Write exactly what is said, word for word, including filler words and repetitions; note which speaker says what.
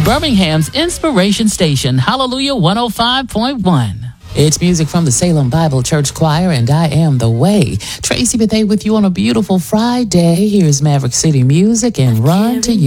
Speaker 1: Birmingham's Inspiration Station, Hallelujah one oh five point one. It's music from the Salem Bible Church Choir, and I Am the Way. Tracy Bethea with you on a beautiful Friday. Here's Maverick City Music and Run to You.